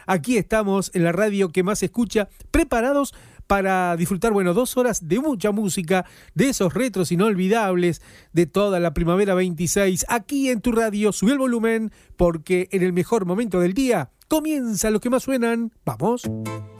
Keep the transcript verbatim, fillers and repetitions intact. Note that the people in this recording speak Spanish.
aquí estamos en la radio que más se escucha, preparados para disfrutar, bueno, dos horas de mucha música, de esos retros inolvidables, de toda la primavera veintiséis, aquí en tu radio. Subí el volumen, porque en el mejor momento del día comienza lo que más suenan. ¡Vamos!